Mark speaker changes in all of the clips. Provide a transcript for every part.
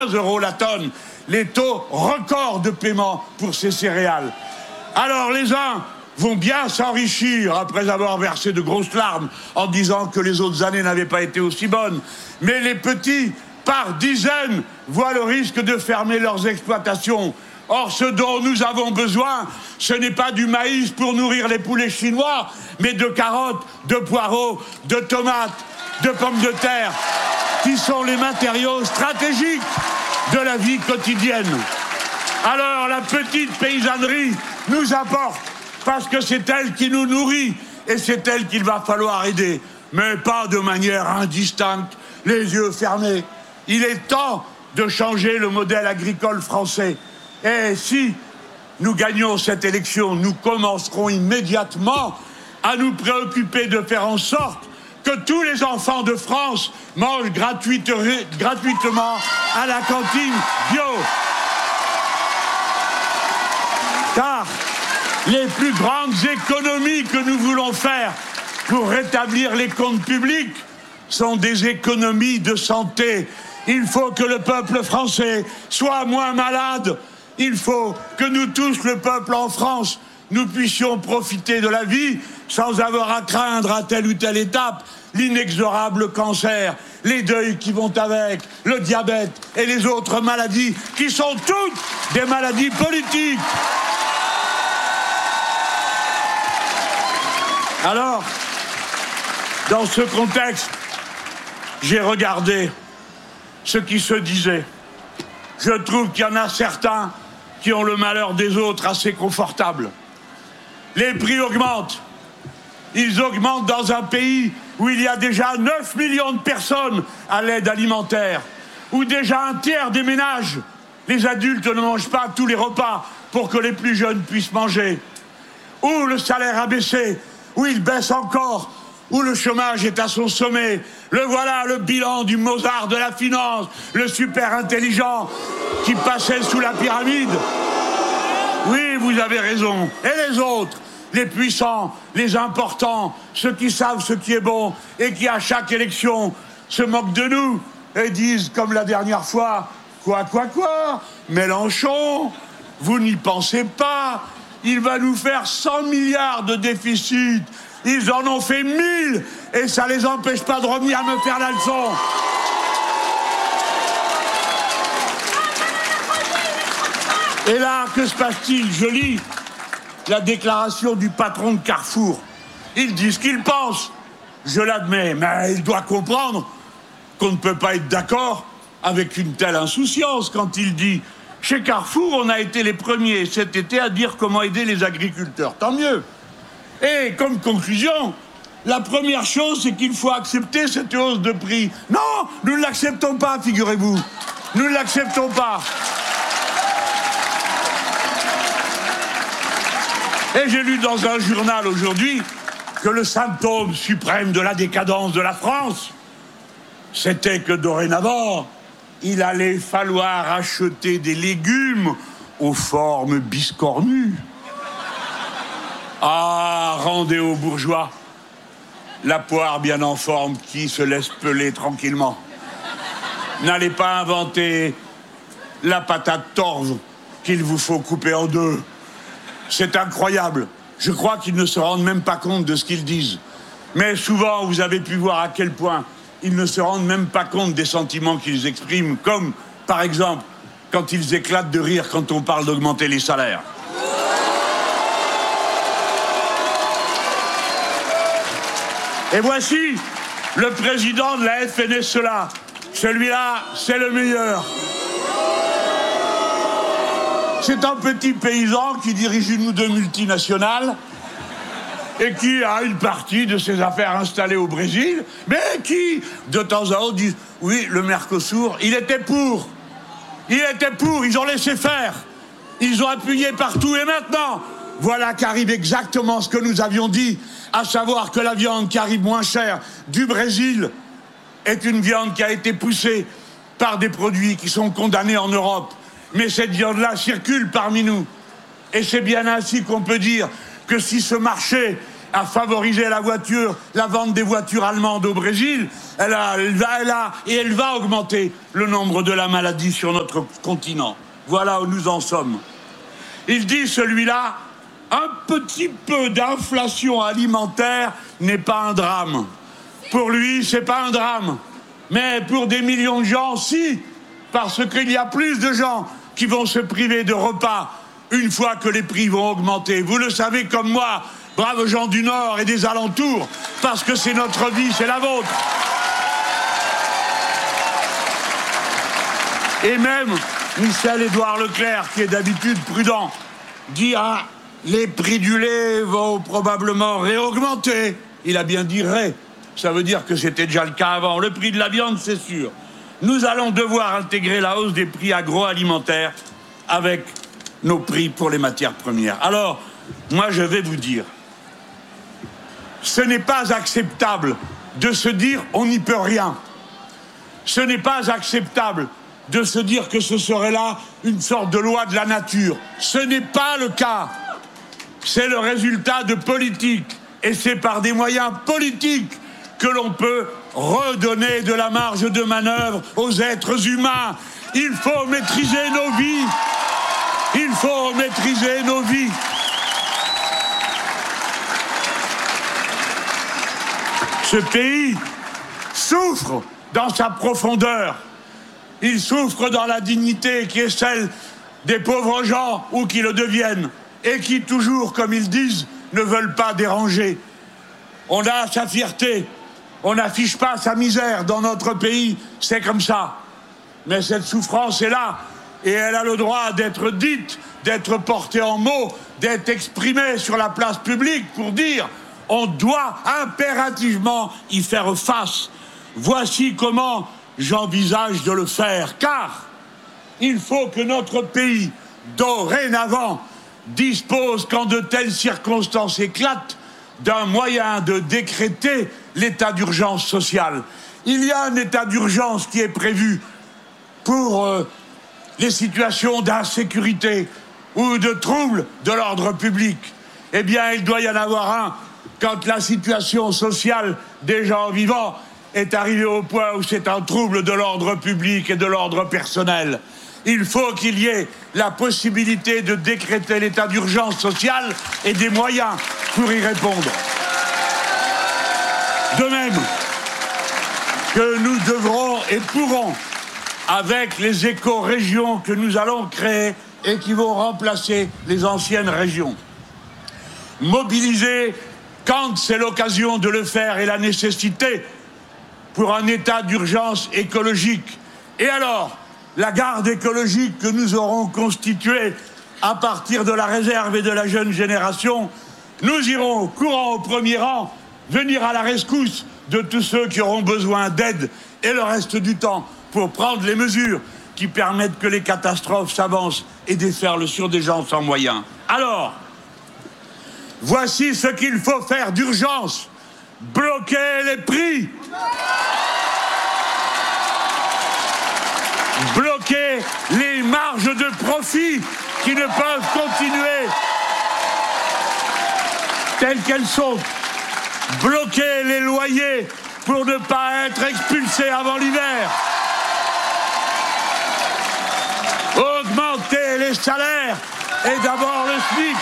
Speaker 1: € la tonne, les taux records de paiement pour ces céréales. Alors les uns vont bien s'enrichir après avoir versé de grosses larmes en disant que les autres années n'avaient pas été aussi bonnes. Mais les petits, par dizaines, voient le risque de fermer leurs exploitations. Or, ce dont nous avons besoin, ce n'est pas du maïs pour nourrir les poulets chinois, mais de carottes, de poireaux, de tomates, de pommes de terre, qui sont les matériaux stratégiques de la vie quotidienne. Alors, la petite paysannerie nous apporte, parce que c'est elle qui nous nourrit, et c'est elle qu'il va falloir aider, mais pas de manière indistincte, les yeux fermés. Il est temps de changer le modèle agricole français. Et si nous gagnons cette élection, nous commencerons immédiatement à nous préoccuper de faire en sorte que tous les enfants de France mangent gratuitement à la cantine bio. Car les plus grandes économies que nous voulons faire pour rétablir les comptes publics sont des économies de santé. Il faut que le peuple français soit moins malade. Il faut que nous tous, le peuple en France, nous puissions profiter de la vie sans avoir à craindre à telle ou telle étape l'inexorable cancer, les deuils qui vont avec, le diabète et les autres maladies qui sont toutes des maladies politiques. Alors, dans ce contexte, j'ai regardé ce qui se disait. Je trouve qu'il y en a certains qui ont le malheur des autres assez confortable. Les prix augmentent. Ils augmentent dans un pays où il y a déjà 9 millions de personnes à l'aide alimentaire, où déjà un tiers des ménages, les adultes ne mangent pas tous les repas pour que les plus jeunes puissent manger, où le salaire a baissé, où il baisse encore, où le chômage est à son sommet. Le voilà, le bilan du Mozart de la finance, le super intelligent qui passait sous la pyramide. Oui, vous avez raison. Et les autres, les puissants, les importants, ceux qui savent ce qui est bon et qui, à chaque élection, se moquent de nous et disent, comme la dernière fois, quoi, Mélenchon, vous n'y pensez pas, il va nous faire 100 milliards de déficit. Ils en ont fait 1000 et ça les empêche pas de revenir me faire la leçon. Et là, que se passe-t-il? Je lis la déclaration du patron de Carrefour. Il dit ce qu'il pense. Je l'admets, mais il doit comprendre qu'on ne peut pas être d'accord avec une telle insouciance quand il dit « Chez Carrefour, on a été les premiers cet été à dire comment aider les agriculteurs. Tant mieux. Et comme conclusion, la première chose, c'est qu'il faut accepter cette hausse de prix. Non, nous ne l'acceptons pas, figurez-vous. Nous ne l'acceptons pas. Et j'ai lu dans un journal aujourd'hui que le symptôme suprême de la décadence de la France, c'était que dorénavant, il allait falloir acheter des légumes aux formes biscornues. Ah, rendez aux bourgeois la poire bien en forme qui se laisse peler tranquillement. N'allez pas inventer la patate torve qu'il vous faut couper en deux. C'est incroyable. Je crois qu'ils ne se rendent même pas compte de ce qu'ils disent. Mais souvent, vous avez pu voir à quel point ils ne se rendent même pas compte des sentiments qu'ils expriment, comme, par exemple, quand ils éclatent de rire quand on parle d'augmenter les salaires. Et voici le président de la FNSEA. Celui-là, c'est le meilleur. C'est un petit paysan qui dirige une ou deux multinationales et qui a une partie de ses affaires installées au Brésil, mais qui, de temps à autre, dit « Oui, le Mercosur, il était pour. Ils ont laissé faire. Ils ont appuyé partout. Et maintenant, voilà qu'arrive exactement ce que nous avions dit, à savoir que la viande qui arrive moins chère du Brésil est une viande qui a été poussée par des produits qui sont condamnés en Europe. Mais cette viande-là circule parmi nous. Et c'est bien ainsi qu'on peut dire que si ce marché a favorisé la vente des voitures allemandes au Brésil, elle va augmenter le nombre de la maladie sur notre continent. Voilà où nous en sommes. Il dit, celui-là, un petit peu d'inflation alimentaire n'est pas un drame. Pour lui, c'est pas un drame. Mais pour des millions de gens, si, parce qu'il y a plus de gens qui vont se priver de repas une fois que les prix vont augmenter. Vous le savez comme moi, braves gens du Nord et des alentours, parce que c'est notre vie, c'est la vôtre. Et même Michel-Édouard Leclerc, qui est d'habitude prudent, dit « Ah, les prix du lait vont probablement réaugmenter ». Il a bien dit « ré ». Ça veut dire que c'était déjà le cas avant. Le prix de la viande, c'est sûr. Nous allons devoir intégrer la hausse des prix agroalimentaires avec nos prix pour les matières premières. Alors, moi, je vais vous dire, ce n'est pas acceptable de se dire on n'y peut rien. Ce n'est pas acceptable de se dire que ce serait là une sorte de loi de la nature. Ce n'est pas le cas. C'est le résultat de politique. Et c'est par des moyens politiques que l'on peut redonner de la marge de manœuvre aux êtres humains. Il faut maîtriser nos vies. Il faut maîtriser nos vies. Ce pays souffre dans sa profondeur. Il souffre dans la dignité qui est celle des pauvres gens ou qui le deviennent et qui toujours, comme ils disent, ne veulent pas déranger. On a sa fierté, on n'affiche pas sa misère dans notre pays, c'est comme ça. Mais cette souffrance est là et elle a le droit d'être dite, d'être portée en mots, d'être exprimée sur la place publique pour dire on doit impérativement y faire face. Voici comment j'envisage de le faire, car il faut que notre pays, dorénavant, dispose, quand de telles circonstances éclatent, d'un moyen de décréter l'état d'urgence sociale. Il y a un état d'urgence qui est prévu pour les situations d'insécurité ou de troubles de l'ordre public. Eh bien, il doit y en avoir un quand la situation sociale des gens vivants est arrivée au point où c'est un trouble de l'ordre public et de l'ordre personnel. Il faut qu'il y ait la possibilité de décréter l'état d'urgence sociale et des moyens pour y répondre. De même que nous devrons et pourrons, avec les éco-régions que nous allons créer et qui vont remplacer les anciennes régions, mobiliser quand c'est l'occasion de le faire et la nécessité pour un état d'urgence écologique. Et alors, la garde écologique que nous aurons constituée à partir de la réserve et de la jeune génération, nous irons courant au premier rang, venir à la rescousse de tous ceux qui auront besoin d'aide et le reste du temps pour prendre les mesures qui permettent que les catastrophes s'avancent et déferlent sur des gens sans moyens. Alors, voici ce qu'il faut faire d'urgence. Bloquer les prix. Bloquer les marges de profit qui ne peuvent continuer telles qu'elles sont. Bloquer les loyers pour ne pas être expulsés avant l'hiver. Augmenter les salaires et d'abord le SMIC.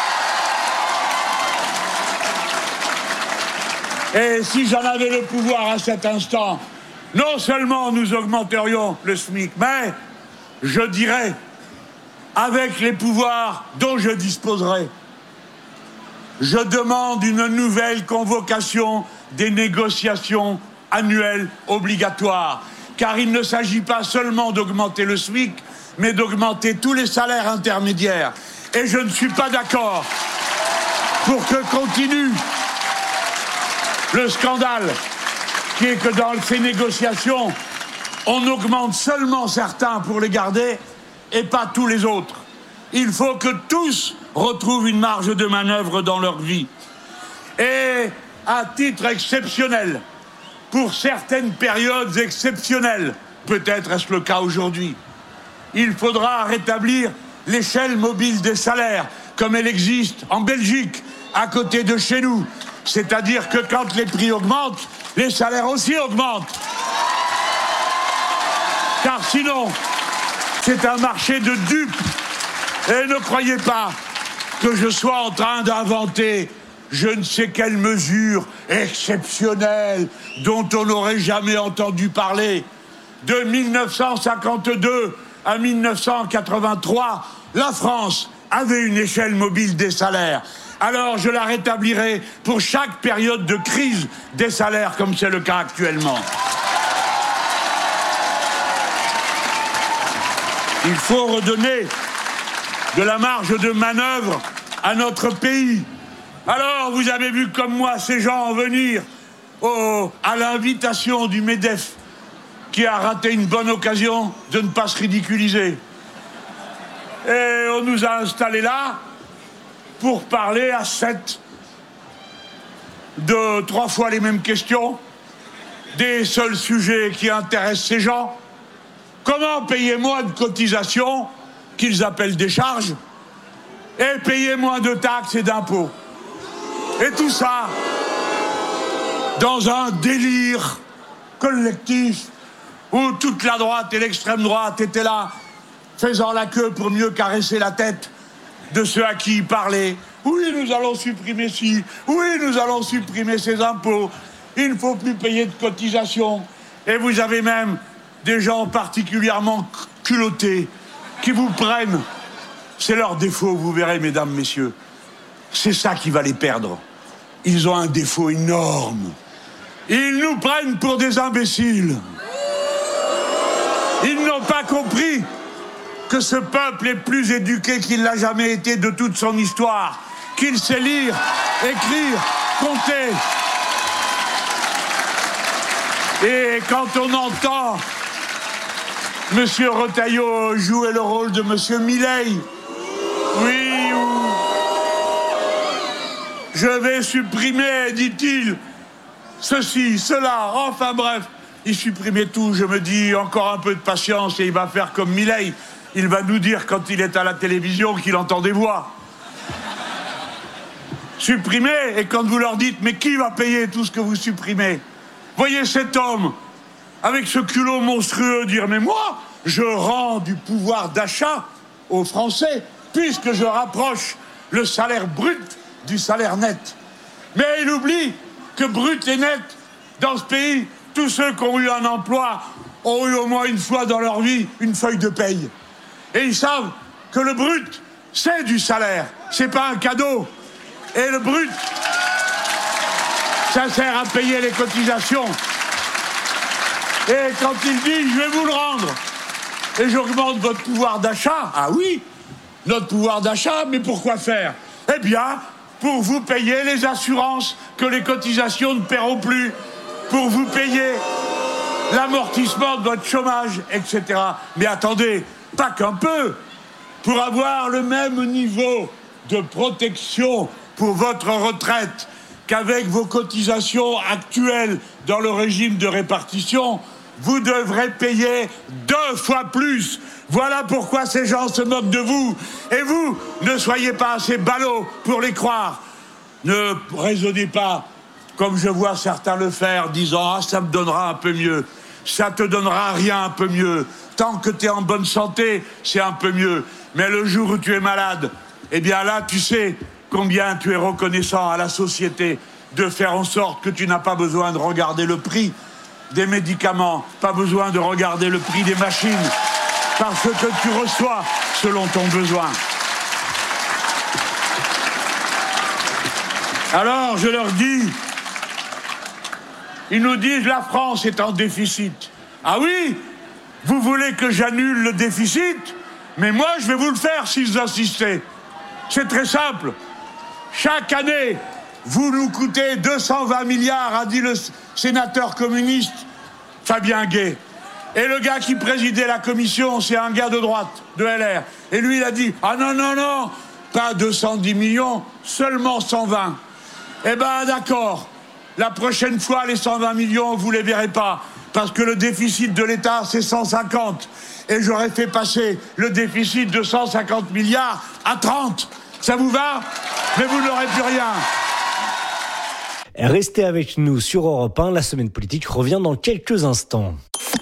Speaker 1: Et si j'en avais le pouvoir à cet instant, non seulement nous augmenterions le SMIC, mais je dirais, avec les pouvoirs dont je disposerai, je demande une nouvelle convocation des négociations annuelles obligatoires. Car il ne s'agit pas seulement d'augmenter le SMIC, mais d'augmenter tous les salaires intermédiaires. Et je ne suis pas d'accord pour que continue le scandale qui est que dans ces négociations, on augmente seulement certains pour les garder et pas tous les autres. Il faut que tous retrouvent une marge de manœuvre dans leur vie. Et à titre exceptionnel, pour certaines périodes exceptionnelles, peut-être est-ce le cas aujourd'hui, il faudra rétablir l'échelle mobile des salaires, comme elle existe en Belgique à côté de chez nous. C'est-à-dire que quand les prix augmentent, les salaires aussi augmentent. Car sinon, c'est un marché de dupes. Et ne croyez pas que je sois en train d'inventer je ne sais quelle mesure exceptionnelle dont on n'aurait jamais entendu parler. De 1952 à 1983, la France avait une échelle mobile des salaires. Alors je la rétablirai pour chaque période de crise des salaires, comme c'est le cas actuellement. Il faut redonner de la marge de manœuvre à notre pays. Alors, vous avez vu comme moi ces gens venir à l'invitation du MEDEF, qui a raté une bonne occasion de ne pas se ridiculiser. Et on nous a installés là pour parler à 7 de 3 fois les mêmes questions, des seuls sujets qui intéressent ces gens. Comment payer moins de cotisations, qu'ils appellent des charges, et payer moins de taxes et d'impôts. Et tout ça dans un délire collectif où toute la droite et l'extrême droite étaient là, faisant la queue pour mieux caresser la tête de ceux à qui ils parlaient. Oui, nous allons supprimer ci, oui, nous allons supprimer ces impôts, il ne faut plus payer de cotisations. Et vous avez même des gens particulièrement culottés qui vous prennent. C'est leur défaut, vous verrez, mesdames, messieurs. C'est ça qui va les perdre. Ils ont un défaut énorme. Ils nous prennent pour des imbéciles. Ils n'ont pas compris que ce peuple est plus éduqué qu'il n'a jamais été de toute son histoire, qu'il sait lire, écrire, compter. Et quand on entend Monsieur Retailleau jouer le rôle de Monsieur Milei, oui, je vais supprimer, dit-il, ceci, cela, enfin bref, il supprimait tout. Je me dis, encore un peu de patience et il va faire comme Milei. Il va nous dire quand il est à la télévision qu'il entend des voix. Supprimer, et quand vous leur dites, mais qui va payer tout ce que vous supprimez? Voyez cet homme, avec ce culot monstrueux, dire, mais moi, je rends du pouvoir d'achat aux Français, puisque je rapproche le salaire brut du salaire net. Mais il oublie que brut et net, dans ce pays, tous ceux qui ont eu un emploi ont eu au moins une fois dans leur vie une feuille de paye. Et ils savent que le brut, c'est du salaire, c'est pas un cadeau. Et le brut, ça sert à payer les cotisations. Et quand il dit, je vais vous le rendre, et j'augmente votre pouvoir d'achat, ah oui, notre pouvoir d'achat, mais pourquoi faire? Eh bien, pour vous payer les assurances que les cotisations ne paieront plus, pour vous payer l'amortissement de votre chômage, etc. Mais attendez, pas qu'un peu. Pour avoir le même niveau de protection pour votre retraite qu'avec vos cotisations actuelles dans le régime de répartition, vous devrez payer 2 fois plus. Voilà pourquoi ces gens se moquent de vous. Et vous, ne soyez pas assez ballot pour les croire. Ne raisonnez pas comme je vois certains le faire, disant « Ah, ça me donnera un peu mieux ». Ça te donnera rien un peu mieux. Tant que tu es en bonne santé, c'est un peu mieux. Mais le jour où tu es malade, eh bien là, tu sais combien tu es reconnaissant à la société de faire en sorte que tu n'as pas besoin de regarder le prix des médicaments, pas besoin de regarder le prix des machines, parce que tu reçois selon ton besoin. Alors, je leur dis, ils nous disent la France est en déficit. Ah oui, vous voulez que j'annule le déficit? Mais moi, je vais vous le faire si vous insistez. C'est très simple. Chaque année, vous nous coûtez 220 milliards, a dit le sénateur communiste Fabien Gay. Et le gars qui présidait la commission, c'est un gars de droite, de LR. Et lui, il a dit, ah non, non, non, pas 210 millions, seulement 120. Eh ben d'accord, la prochaine fois, les 120 millions, vous les verrez pas, parce que le déficit de l'État, c'est 150. Et j'aurais fait passer le déficit de 150 milliards à 30. Ça vous va ? mais vous n'aurez plus rien.
Speaker 2: Restez avec nous sur Europe 1, la semaine politique revient dans quelques instants.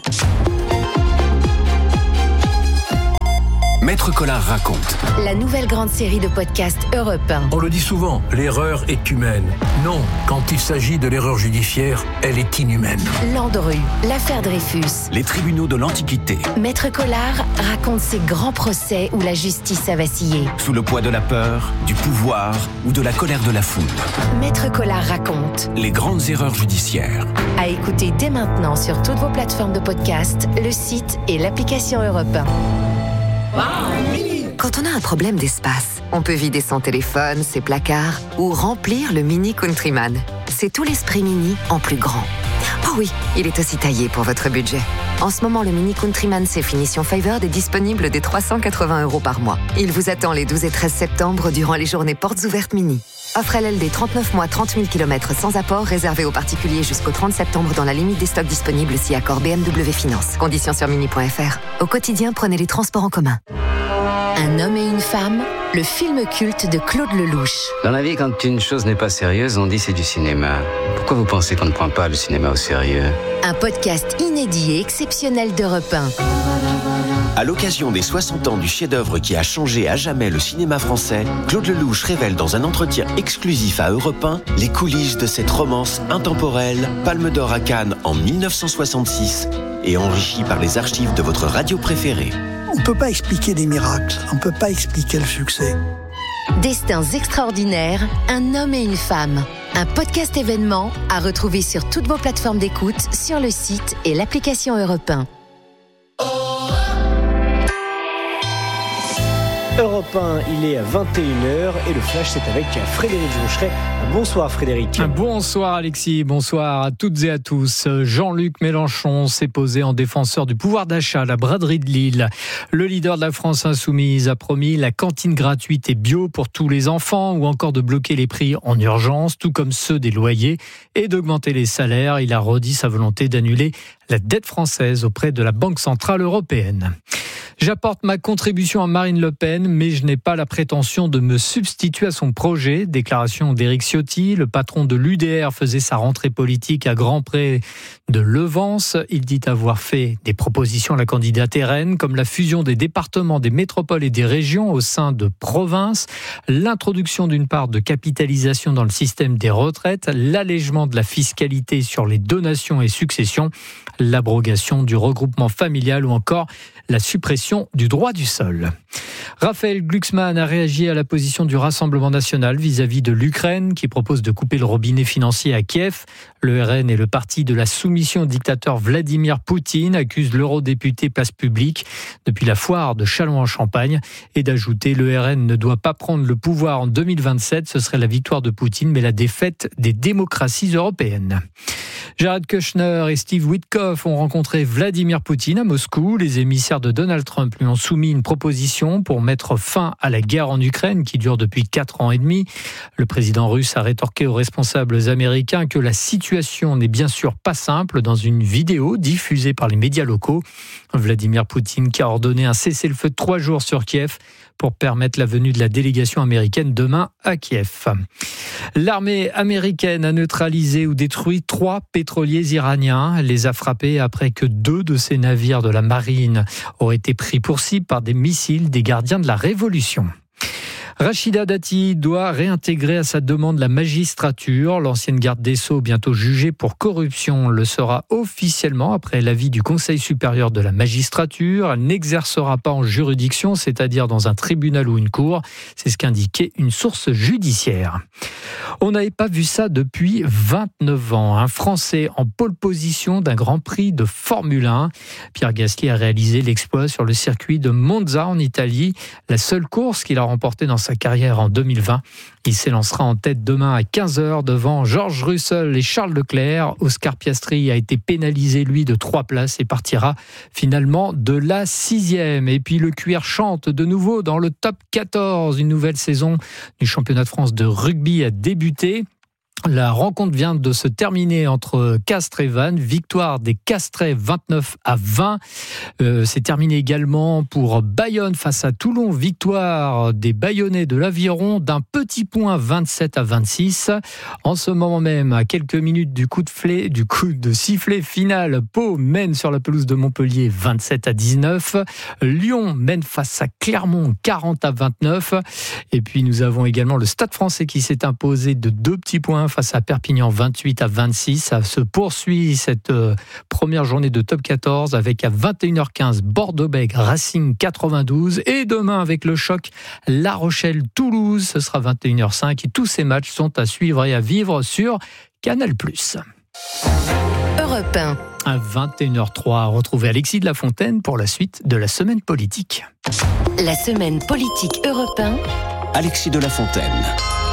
Speaker 3: Maître Collard raconte.
Speaker 4: La nouvelle grande série de podcasts Europe 1.
Speaker 5: On le dit souvent, l'erreur est humaine. Non, quand il s'agit de l'erreur judiciaire, elle est inhumaine.
Speaker 4: Landru, l'affaire Dreyfus.
Speaker 3: Les tribunaux de l'Antiquité.
Speaker 4: Maître Collard raconte ces grands procès où la justice a vacillé.
Speaker 3: Sous le poids de la peur, du pouvoir ou de la colère de la foule.
Speaker 4: Maître Collard raconte.
Speaker 3: Les grandes erreurs judiciaires.
Speaker 4: À écouter dès maintenant sur toutes vos plateformes de podcast, le site et l'application Europe 1.
Speaker 6: Quand on a un problème d'espace, on peut vider son téléphone, ses placards ou remplir le Mini Countryman. C'est tout l'esprit Mini en plus grand. Oh oui, il est aussi taillé pour votre budget. En ce moment, le Mini Countryman C finition Favored est disponible dès 380 € par mois. Il vous attend les 12 et 13 septembre durant les journées portes ouvertes Mini. Offre LLD 39 mois, 30 000 km sans apport, réservé aux particuliers jusqu'au 30 septembre dans la limite des stocks disponibles si accord BMW Finance. Conditions sur mini.fr. Au quotidien, prenez les transports en commun.
Speaker 4: Un homme et une femme, le film culte de Claude Lelouch.
Speaker 7: Dans la vie, quand une chose n'est pas sérieuse, on dit c'est du cinéma. Pourquoi vous pensez qu'on ne prend pas le cinéma au sérieux ?
Speaker 4: Un podcast inédit et exceptionnel d'Europe 1.
Speaker 8: À l'occasion des 60 ans du chef-d'œuvre qui a changé à jamais le cinéma français, Claude Lelouch révèle dans un entretien exclusif à Europe 1 les coulisses de cette romance intemporelle, Palme d'Or à Cannes en 1966 et enrichie par les archives de votre radio préférée.
Speaker 9: On ne peut pas expliquer des miracles, on ne peut pas expliquer le succès.
Speaker 4: Destins extraordinaires, un homme et une femme. Un podcast événement à retrouver sur toutes vos plateformes d'écoute, sur le site et l'application Europe 1.
Speaker 2: Europe 1, il est à 21h et le flash c'est avec Frédéric Joncheret. Bonsoir Frédéric.
Speaker 10: Bonsoir Alexis, bonsoir à toutes et à tous. Jean-Luc Mélenchon s'est posé en défenseur du pouvoir d'achat à la braderie de Lille. Le leader de la France insoumise a promis la cantine gratuite et bio pour tous les enfants ou encore de bloquer les prix en urgence, tout comme ceux des loyers, et d'augmenter les salaires. Il a redit sa volonté d'annuler la dette française auprès de la Banque Centrale Européenne. J'apporte ma contribution à Marine Le Pen, mais je n'ai pas la prétention de me substituer à son projet. Déclaration d'Éric Ciotti. Le patron de l'UDR faisait sa rentrée politique à grands près de Levance. Il dit avoir fait des propositions à la candidate RN, comme la fusion des départements, des métropoles et des régions au sein de provinces, l'introduction d'une part de capitalisation dans le système des retraites, l'allègement de la fiscalité sur les donations et successions, l'abrogation du regroupement familial ou encore la suppression du droit du sol. Raphaël Glucksmann a réagi à la position du Rassemblement national vis-à-vis de l'Ukraine qui propose de couper le robinet financier à Kiev. Le RN et le parti de la soumission au dictateur Vladimir Poutine accusent l'eurodéputé Place Publique depuis la foire de Châlons-en-Champagne et d'ajouter le RN ne doit pas prendre le pouvoir en 2027. Ce serait la victoire de Poutine mais la défaite des démocraties européennes. Jared Kushner et Steve Witkoff ont rencontré Vladimir Poutine à Moscou. Les émissaires de Donald Trump lui ont soumis une proposition pour mettre fin à la guerre en Ukraine qui dure depuis 4 ans et demi. Le président russe a rétorqué aux responsables américains que la situation n'est bien sûr pas simple dans une vidéo diffusée par les médias locaux. Vladimir Poutine qui a ordonné un cessez-le-feu de 3 jours sur Kiev pour permettre la venue de la délégation américaine demain à Kiev. L'armée américaine a neutralisé ou détruit 3 pétroliers iraniens. Elle les a frappés après que 2 de ces navires de la marine auraient été pris pour cible par des missiles des gardiens de la Révolution. Rachida Dati doit réintégrer à sa demande la magistrature. L'ancienne garde des Sceaux, bientôt jugée pour corruption, le sera officiellement après l'avis du Conseil supérieur de la magistrature. Elle n'exercera pas en juridiction, c'est-à-dire dans un tribunal ou une cour. C'est ce qu'indiquait une source judiciaire. On n'avait pas vu ça depuis 29 ans. Un Français en pole position d'un Grand Prix de Formule 1. Pierre Gasly a réalisé l'exploit sur le circuit de Monza en Italie, la seule course qu'il a remportée dans sa carrière en 2020. Il s'élancera en tête demain à 15h devant George Russell et Charles Leclerc. Oscar Piastri a été pénalisé, lui, de 3 places et partira finalement de la 6e. Et puis le cuir chante de nouveau dans le top 14. Une nouvelle saison du championnat de France de rugby a débuté. La rencontre vient de se terminer entre Castres et Vannes. Victoire des Castrais 29-20. C'est terminé également pour Bayonne face à Toulon. Victoire des Bayonnais de l'Aviron d'un petit point 27-26. En ce moment même, à quelques minutes du coup de sifflet final, Pau mène sur la pelouse de Montpellier 27-19. Lyon mène face à Clermont 40-29. Et puis nous avons également le Stade Français qui s'est imposé de 2 petits points face à Perpignan 28-26. Ça se poursuit cette première journée de top 14 avec à 21h15 Bordeaux-Bègles Racing 92 et demain avec le choc La Rochelle-Toulouse, ce sera 21h05 et tous ces matchs sont à suivre et à vivre sur Canal+.
Speaker 4: Europe 1.
Speaker 10: À 21h03, retrouvez Alexis de la Fontaine pour la suite de la semaine politique.
Speaker 4: La semaine politique Europe 1.
Speaker 8: Alexis de la Fontaine.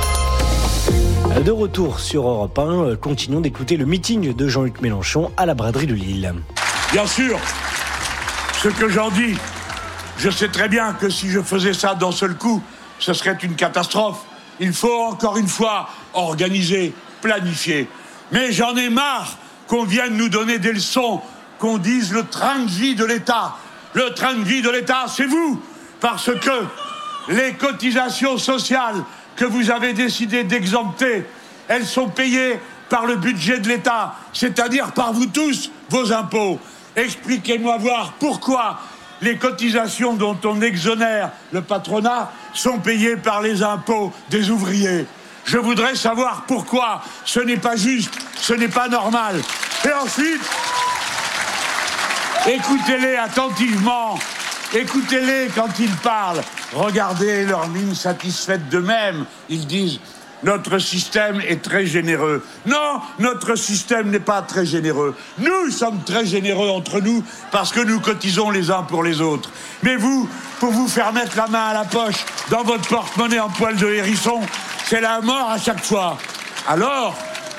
Speaker 2: De retour sur Europe 1, continuons d'écouter le meeting de Jean-Luc Mélenchon à la braderie de Lille.
Speaker 1: Bien sûr, ce que j'en dis, je sais très bien que si je faisais ça d'un seul coup, ce serait une catastrophe. Il faut encore une fois organiser, planifier. Mais j'en ai marre qu'on vienne nous donner des leçons, qu'on dise le train de vie de l'État. Le train de vie de l'État, c'est vous, parce que les cotisations sociales que vous avez décidé d'exempter, elles sont payées par le budget de l'État, c'est-à-dire par vous tous, vos impôts. Expliquez-moi voir pourquoi les cotisations dont on exonère le patronat sont payées par les impôts des ouvriers. Je voudrais savoir pourquoi. Ce n'est pas juste, ce n'est pas normal. Et ensuite, écoutez-les attentivement. Écoutez-les quand ils parlent. Regardez leur mine satisfaite d'eux-mêmes. Ils disent « Notre système est très généreux ». Non, notre système n'est pas très généreux. Nous sommes très généreux entre nous parce que nous cotisons les uns pour les autres. Mais vous, pour vous faire mettre la main à la poche dans votre porte-monnaie en poil de hérisson, c'est la mort à chaque fois. Alors,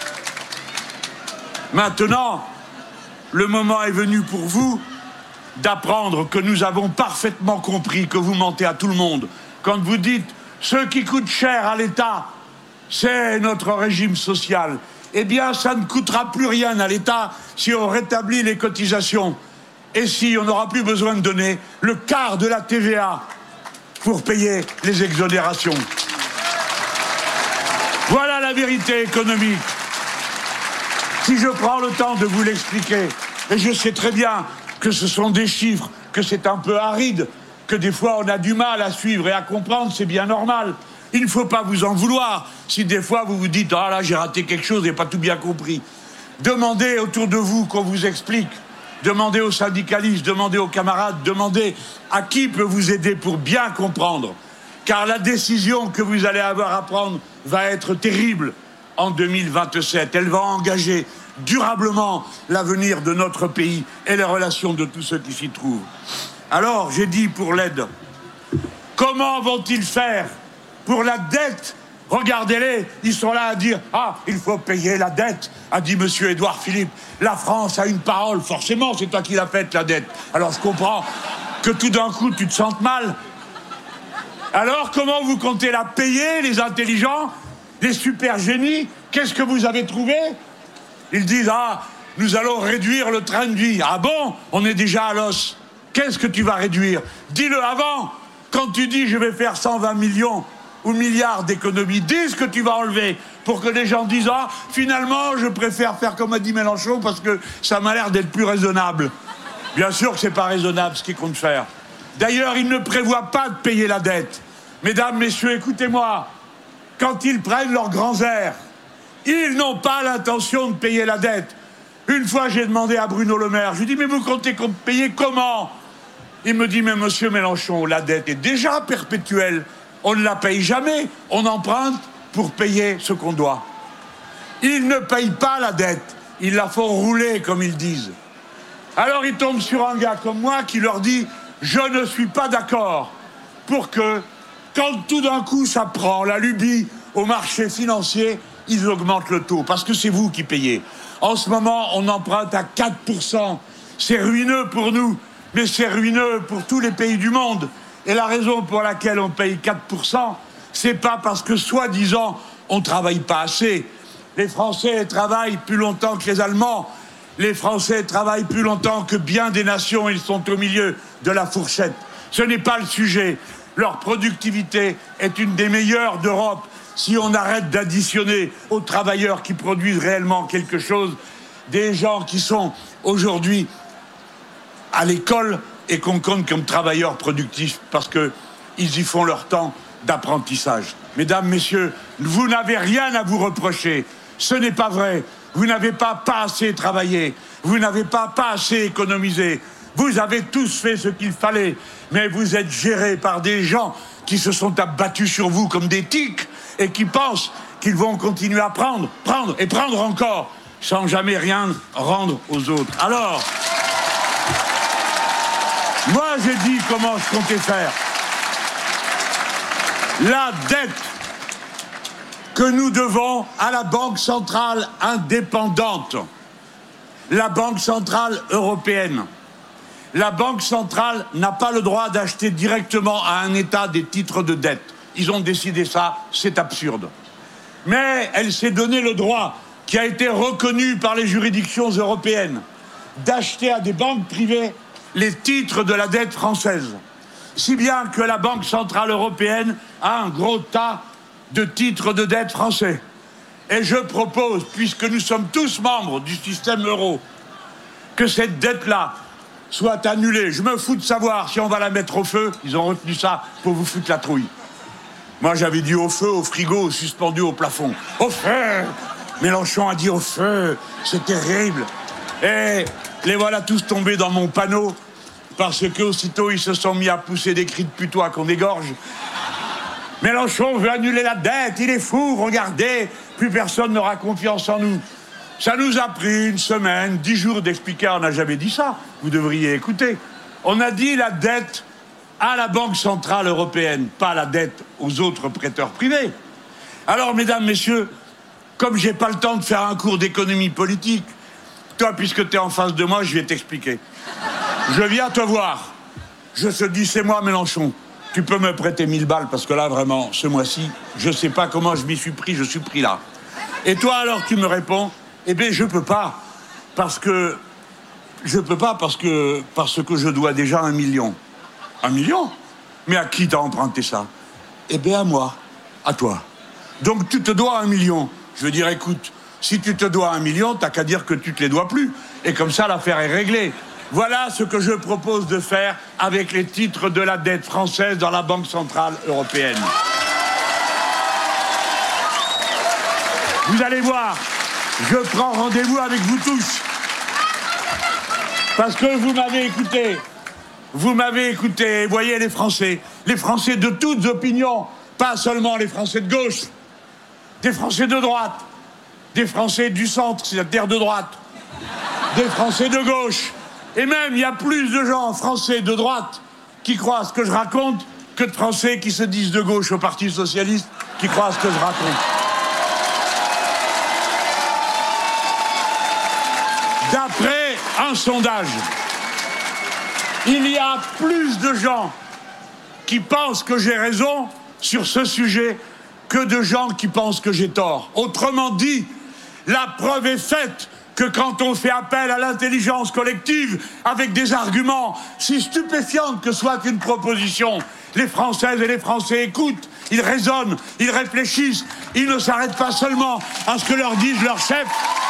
Speaker 1: maintenant, le moment est venu pour vous d'apprendre que nous avons parfaitement compris que vous mentez à tout le monde. Quand vous dites « ce qui coûte cher à l'État, c'est notre régime social », eh bien, ça ne coûtera plus rien à l'État si on rétablit les cotisations et si on n'aura plus besoin de donner le quart de la TVA pour payer les exonérations. Voilà la vérité économique. Si je prends le temps de vous l'expliquer, et je sais très bien que ce sont des chiffres, que c'est un peu aride, que des fois on a du mal à suivre et à comprendre, c'est bien normal. Il ne faut pas vous en vouloir si des fois vous vous dites « Ah là, j'ai raté quelque chose et pas tout bien compris ». Demandez autour de vous qu'on vous explique. Demandez aux syndicalistes, demandez aux camarades, demandez à qui peut vous aider pour bien comprendre. Car la décision que vous allez avoir à prendre va être terrible en 2027. Elle va engager durablement l'avenir de notre pays et les relations de tous ceux qui s'y trouvent. Alors, j'ai dit pour l'aide, comment vont-ils faire pour la dette? Regardez-les, ils sont là à dire « Ah, il faut payer la dette », a dit monsieur Édouard Philippe. La France a une parole, forcément, c'est toi qui l'as faite, la dette. Alors, je comprends que tout d'un coup, tu te sentes mal. Alors, comment vous comptez la payer, les intelligents, les super génies? Qu'est-ce que vous avez trouvé? Ils disent « Ah, nous allons réduire le train de vie ». Ah bon? On est déjà à l'os. Qu'est-ce que tu vas réduire? Dis-le avant. Quand tu dis « Je vais faire 120 millions ou milliards d'économies », dis ce que tu vas enlever pour que les gens disent « Ah, finalement, je préfère faire comme a dit Mélenchon parce que ça m'a l'air d'être plus raisonnable ». Bien sûr que c'est pas raisonnable ce qu'ils comptent faire. D'ailleurs, ils ne prévoient pas de payer la dette. Mesdames, messieurs, écoutez-moi. Quand ils prennent leurs grands airs, ils n'ont pas l'intention de payer la dette. Une fois, j'ai demandé à Bruno Le Maire, je lui ai dit « Mais vous comptez payer comment ?» Il me dit « Mais monsieur Mélenchon, la dette est déjà perpétuelle. On ne la paye jamais. On emprunte pour payer ce qu'on doit. » Ils ne payent pas la dette. Ils la font rouler, comme ils disent. Alors ils tombent sur un gars comme moi qui leur dit « Je ne suis pas d'accord pour que, quand tout d'un coup ça prend la lubie au marché financier, ils augmentent le taux, parce que c'est vous qui payez. En ce moment, on emprunte à 4%. C'est ruineux pour nous, mais c'est ruineux pour tous les pays du monde. Et la raison pour laquelle on paye 4%, c'est pas parce que, soi-disant, on travaille pas assez. Les Français travaillent plus longtemps que les Allemands. Les Français travaillent plus longtemps que bien des nations. Ils sont au milieu de la fourchette. Ce n'est pas le sujet. Leur productivité est une des meilleures d'Europe. Si on arrête d'additionner aux travailleurs qui produisent réellement quelque chose, des gens qui sont aujourd'hui à l'école et qu'on compte comme travailleurs productifs parce qu'ils y font leur temps d'apprentissage. Mesdames, messieurs, vous n'avez rien à vous reprocher. Ce n'est pas vrai. Vous n'avez pas assez travaillé. Vous n'avez pas assez économisé. Vous avez tous fait ce qu'il fallait. Mais vous êtes gérés par des gens qui se sont abattus sur vous comme des tiques et qui pensent qu'ils vont continuer à prendre et prendre encore sans jamais rien rendre aux autres. Alors, moi j'ai dit comment je comptais faire. La dette que nous devons à la Banque centrale indépendante, la Banque centrale européenne. La Banque centrale n'a pas le droit d'acheter directement à un État des titres de dette. Ils ont décidé ça, c'est absurde. Mais elle s'est donné le droit, qui a été reconnu par les juridictions européennes, d'acheter à des banques privées les titres de la dette française. Si bien que la Banque centrale européenne a un gros tas de titres de dette français. Et je propose, puisque nous sommes tous membres du système euro, que cette dette-là soit annulée. Je me fous de savoir si on va la mettre au feu. Ils ont retenu ça pour vous foutre la trouille. Moi, j'avais dit au feu, au frigo, suspendu au plafond. Au feu! Mélenchon a dit au feu. C'est terrible. Et les voilà tous tombés dans mon panneau parce qu'aussitôt, ils se sont mis à pousser des cris de putois qu'on égorge. Mélenchon veut annuler la dette, il est fou, regardez, plus personne n'aura confiance en nous. Ça nous a pris une semaine, 10 jours d'expliquer, on n'a jamais dit ça, vous devriez écouter. On a dit la dette à la Banque centrale européenne, pas la dette aux autres prêteurs privés. Alors, mesdames, messieurs, comme j'ai pas le temps de faire un cours d'économie politique, toi, puisque tu es en face de moi, je vais t'expliquer. Je viens te voir, je te dis, c'est moi Mélenchon. Tu peux me prêter 1000 balles parce que là, vraiment, ce mois-ci, je sais pas comment je m'y suis pris, je suis pris là. Et toi, alors, tu me réponds, eh bien, je peux pas, parce que je dois déjà 1 million. 1 million? Mais à qui t'as emprunté ça? Eh bien, à moi, à toi. Donc, tu te dois 1 million. Je veux dire, écoute, si tu te dois 1 million, t'as qu'à dire que tu te les dois plus. Et comme ça, l'affaire est réglée. Voilà ce que je propose de faire avec les titres de la dette française dans la Banque centrale européenne. Vous allez voir, je prends rendez-vous avec vous tous. Parce que vous m'avez écouté. Vous m'avez écouté. Voyez les Français de toutes opinions, pas seulement les Français de gauche, des Français de droite, des Français du centre, c'est-à-dire de droite, des Français de gauche. Et même, il y a plus de gens français de droite qui croient ce que je raconte que de Français qui se disent de gauche au Parti socialiste qui croient ce que je raconte. D'après un sondage, il y a plus de gens qui pensent que j'ai raison sur ce sujet que de gens qui pensent que j'ai tort. Autrement dit, la preuve est faite que quand on fait appel à l'intelligence collective avec des arguments si stupéfiants que soit une proposition, les Françaises et les Français écoutent, ils raisonnent, ils réfléchissent, ils ne s'arrêtent pas seulement à ce que leur disent leurs chefs,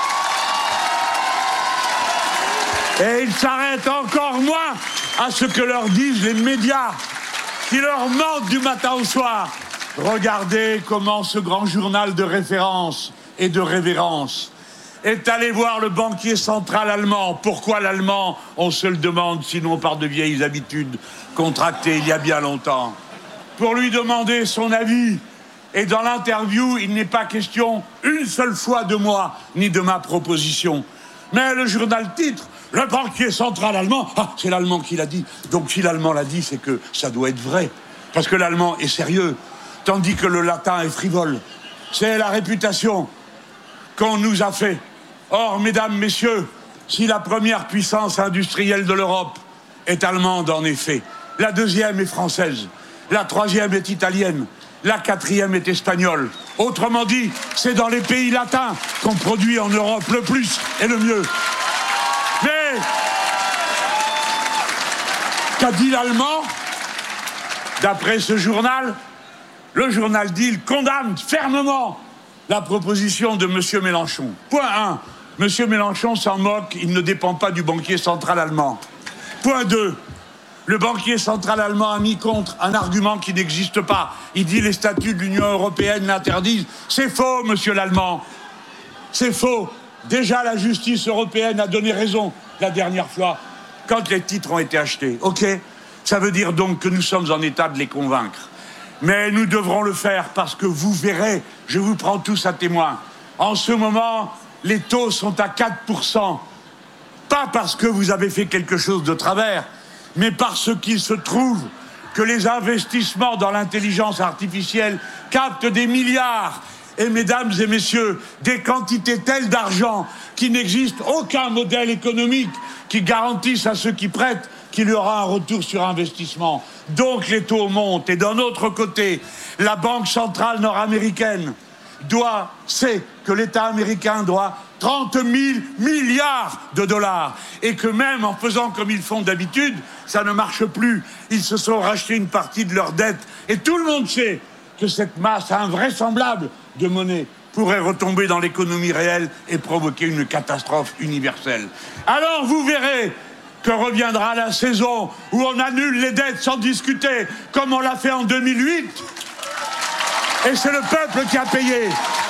Speaker 1: et ils s'arrêtent encore moins à ce que leur disent les médias qui leur mentent du matin au soir. Regardez comment ce grand journal de référence et de révérence est allé voir le banquier central allemand. Pourquoi l'allemand? On se le demande, sinon par de vieilles habitudes contractées il y a bien longtemps. Pour lui demander son avis. Et dans l'interview, il n'est pas question une seule fois de moi, ni de ma proposition. Mais le journal titre, le banquier central allemand, c'est l'allemand qui l'a dit. Donc si l'allemand l'a dit, c'est que ça doit être vrai. Parce que l'allemand est sérieux, tandis que le latin est frivole. C'est la réputation qu'on nous a fait. Or, mesdames, messieurs, si la première puissance industrielle de l'Europe est allemande, en effet, la deuxième est française. la troisième est italienne, la quatrième est espagnole. Autrement dit, c'est dans les pays latins qu'on produit en Europe le plus et le mieux. Mais qu'a dit l'Allemand? D'après ce journal, le journal dit qu'il condamne fermement la proposition de M. Mélenchon. Point 1. M. Mélenchon s'en moque, il ne dépend pas du banquier central allemand. Point 2. Le banquier central allemand a mis contre un argument qui n'existe pas. Il dit les statuts de l'Union européenne l'interdisent. C'est faux, monsieur l'Allemand. C'est faux. Déjà, la justice européenne a donné raison la dernière fois quand les titres ont été achetés. OK ? Ça veut dire donc que nous sommes en état de les convaincre. Mais nous devrons le faire parce que vous verrez, je vous prends tous à témoin. En ce moment, les taux sont à 4%. Pas parce que vous avez fait quelque chose de travers, mais parce qu'il se trouve que les investissements dans l'intelligence artificielle captent des milliards. Et mesdames et messieurs, des quantités telles d'argent qu'il n'existe aucun modèle économique qui garantisse à ceux qui prêtent qu'il y aura un retour sur investissement. Donc les taux montent. Et d'un autre côté, la Banque centrale nord-américaine sait que l'État américain doit 30 000 milliards de dollars. Et que même en faisant comme ils font d'habitude, ça ne marche plus. Ils se sont rachetés une partie de leurs dettes. Et tout le monde sait que cette masse invraisemblable de monnaie pourrait retomber dans l'économie réelle et provoquer une catastrophe universelle. Alors vous verrez que reviendra la saison où on annule les dettes sans discuter, comme on l'a fait en 2008. Et c'est le peuple qui a payé.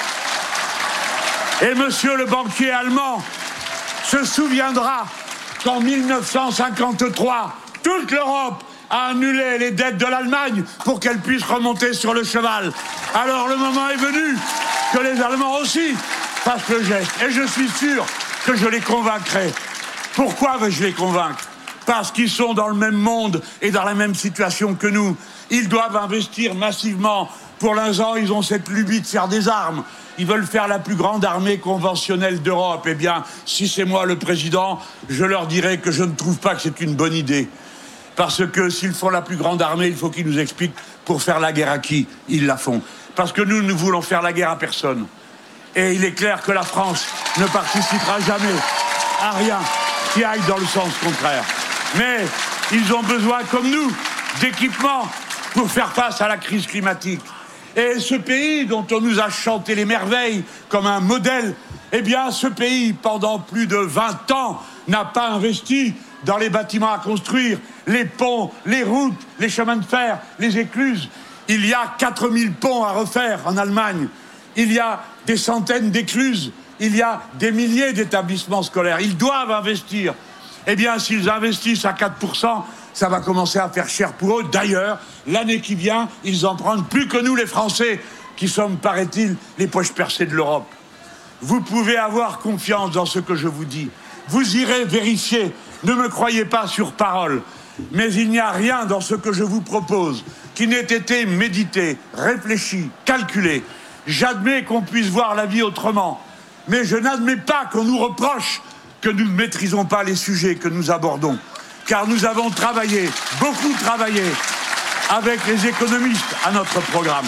Speaker 1: Et monsieur le banquier allemand se souviendra qu'en 1953, toute l'Europe a annulé les dettes de l'Allemagne pour qu'elle puisse remonter sur le cheval. Alors le moment est venu que les Allemands aussi fassent le geste. Et je suis sûr que je les convaincrai. Pourquoi vais-je les convaincre? Parce qu'ils sont dans le même monde et dans la même situation que nous. Ils doivent investir massivement. Pour l'instant, ils ont cette lubie de faire des armes. Ils veulent faire la plus grande armée conventionnelle d'Europe. Eh bien, si c'est moi le président, je leur dirai que je ne trouve pas que c'est une bonne idée. Parce que s'ils font la plus grande armée, il faut qu'ils nous expliquent pour faire la guerre à qui ils la font. Parce que nous voulons faire la guerre à personne. Et il est clair que la France ne participera jamais à rien qui aille dans le sens contraire. Mais ils ont besoin, comme nous, d'équipements pour faire face à la crise climatique. Et ce pays dont on nous a chanté les merveilles comme un modèle, eh bien ce pays, pendant plus de 20 ans, n'a pas investi dans les bâtiments à construire, les ponts, les routes, les chemins de fer, les écluses. Il y a 4000 ponts à refaire en Allemagne. Il y a des centaines d'écluses. Il y a des milliers d'établissements scolaires. Ils doivent investir. Eh bien, s'ils investissent à 4%, ça va commencer à faire cher pour eux. D'ailleurs, l'année qui vient, ils en prennent plus que nous, les Français, qui sommes, paraît-il, les poches percées de l'Europe. Vous pouvez avoir confiance dans ce que je vous dis. Vous irez vérifier. Ne me croyez pas sur parole. Mais il n'y a rien dans ce que je vous propose qui n'ait été médité, réfléchi, calculé. J'admets qu'on puisse voir la vie autrement. Mais je n'admets pas qu'on nous reproche que nous ne maîtrisons pas les sujets que nous abordons. Car nous avons travaillé, beaucoup travaillé, avec les économistes à notre programme.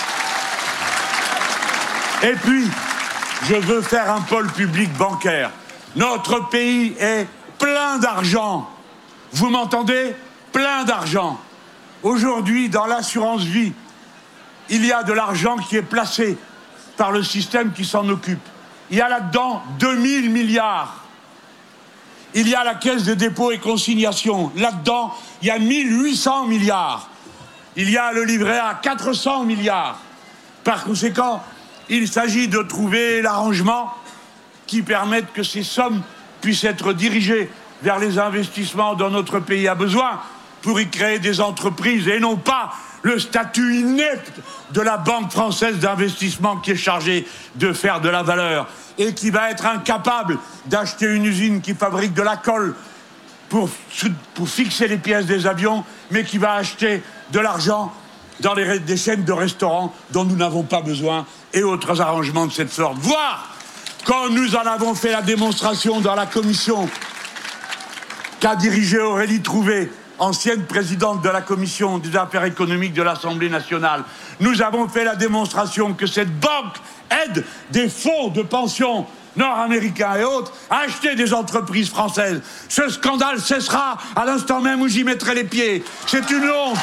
Speaker 1: Et puis, je veux faire un pôle public bancaire. Notre pays est plein d'argent. Vous m'entendez? Plein d'argent. Aujourd'hui, dans l'assurance vie, il y a de l'argent qui est placé par le système qui s'en occupe. Il y a là-dedans 2000 milliards. Il y a la Caisse des dépôts et consignations. Là-dedans, il y a 1800 milliards. Il y a le livret A, 400 milliards. Par conséquent, il s'agit de trouver l'arrangement qui permette que ces sommes puissent être dirigées vers les investissements dont notre pays a besoin pour y créer des entreprises et non pas le statut inepte de la Banque française d'investissement qui est chargée de faire de la valeur et qui va être incapable d'acheter une usine qui fabrique de la colle pour fixer les pièces des avions, mais qui va acheter de l'argent dans des chaînes de restaurants dont nous n'avons pas besoin et autres arrangements de cette sorte. Voire, quand nous en avons fait la démonstration dans la commission qu'a dirigée Aurélie Trouvé ancienne présidente de la Commission des affaires économiques de l'Assemblée nationale. Nous avons fait la démonstration que cette banque aide des fonds de pension nord-américains et autres à acheter des entreprises françaises. Ce scandale cessera à l'instant même où j'y mettrai les pieds. C'est une honte.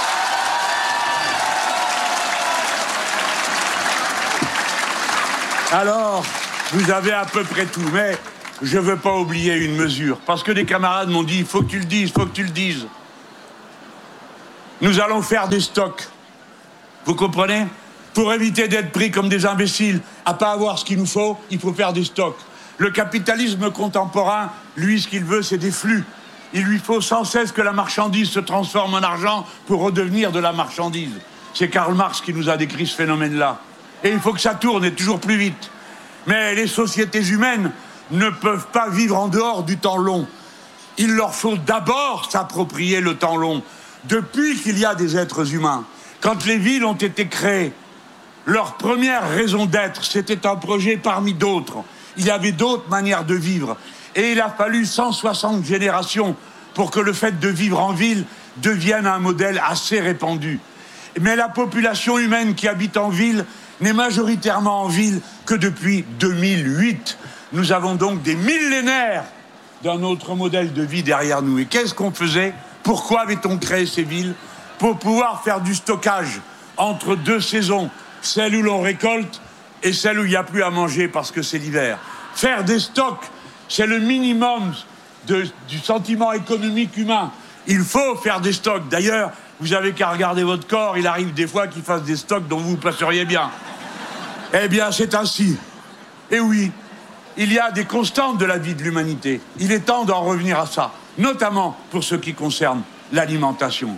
Speaker 1: Alors, vous avez à peu près tout, mais je ne veux pas oublier une mesure, parce que des camarades m'ont dit, il faut que tu le dises, il faut que tu le dises. Nous allons faire des stocks. Vous comprenez ? Pour éviter d'être pris comme des imbéciles, à pas avoir ce qu'il nous faut, il faut faire des stocks. Le capitalisme contemporain, lui, ce qu'il veut, c'est des flux. Il lui faut sans cesse que la marchandise se transforme en argent pour redevenir de la marchandise. C'est Karl Marx qui nous a décrit ce phénomène-là. Et il faut que ça tourne et toujours plus vite. Mais les sociétés humaines ne peuvent pas vivre en dehors du temps long. Il leur faut d'abord s'approprier le temps long. Depuis qu'il y a des êtres humains, quand les villes ont été créées, leur première raison d'être, c'était un projet parmi d'autres. Il y avait d'autres manières de vivre. Et il a fallu 160 générations pour que le fait de vivre en ville devienne un modèle assez répandu. Mais la population humaine qui habite en ville n'est majoritairement en ville que depuis 2008. Nous avons donc des millénaires d'un autre modèle de vie derrière nous. Et qu'est-ce qu'on faisait ? Pourquoi avait-on créé ces villes ? Pour pouvoir faire du stockage entre deux saisons, celle où l'on récolte et celle où il n'y a plus à manger parce que c'est l'hiver. Faire des stocks, c'est le minimum du sentiment économique humain. Il faut faire des stocks. D'ailleurs, vous avez qu'à regarder votre corps, il arrive des fois qu'il fasse des stocks dont vous passeriez bien. Eh bien, c'est ainsi. Et oui, il y a des constantes de la vie de l'humanité. Il est temps d'en revenir à ça, notamment pour ce qui concerne l'alimentation.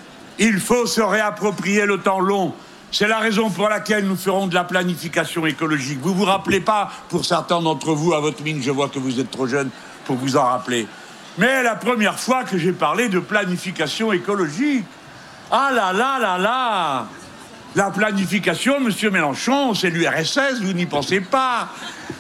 Speaker 1: Il faut se réapproprier le temps long. C'est la raison pour laquelle nous ferons de la planification écologique. Vous vous rappelez pas, pour certains d'entre vous, à votre mine, je vois que vous êtes trop jeunes pour vous en rappeler. Mais la première fois que j'ai parlé de planification écologique, ah là là là là! La planification, monsieur Mélenchon, c'est l'URSS, vous n'y pensez pas.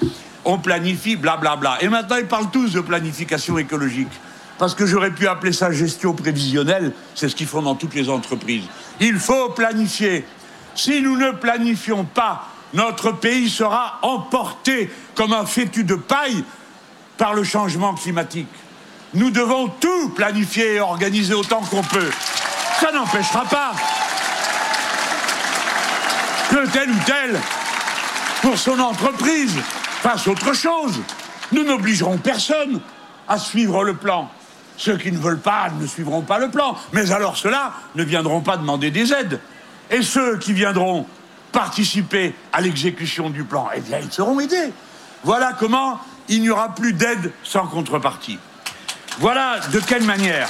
Speaker 1: On planifie, blablabla. Et maintenant, ils parlent tous de planification écologique. Parce que j'aurais pu appeler ça gestion prévisionnelle, c'est ce qu'ils font dans toutes les entreprises. Il faut planifier. Si nous ne planifions pas, notre pays sera emporté comme un fétu de paille par le changement climatique. Nous devons tout planifier et organiser autant qu'on peut. Ça n'empêchera pas que tel ou tel, pour son entreprise, fasse autre chose. Nous n'obligerons personne à suivre le plan. Ceux qui ne veulent pas ne suivront pas le plan. Mais alors ceux-là ne viendront pas demander des aides. Et ceux qui viendront participer à l'exécution du plan, eh bien, ils seront aidés. Voilà comment il n'y aura plus d'aide sans contrepartie. Voilà de quelle manière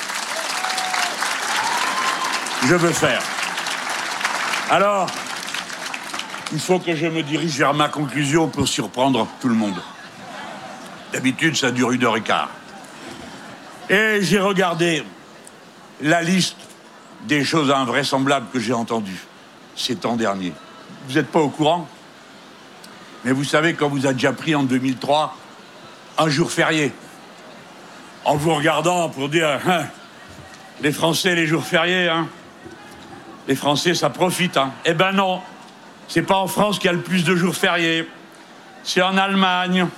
Speaker 1: je veux faire. Alors, il faut que je me dirige vers ma conclusion pour surprendre tout le monde. D'habitude, ça dure 1h15. Et j'ai regardé la liste des choses invraisemblables que j'ai entendues ces temps derniers. Vous n'êtes pas au courant ? Mais vous savez, quand vous avez déjà pris en 2003 un jour férié, en vous regardant pour dire hein, les Français, les jours fériés, hein, les Français, ça profite. Hein. Eh ben non, c'est pas en France qu'il y a le plus de jours fériés, c'est en Allemagne.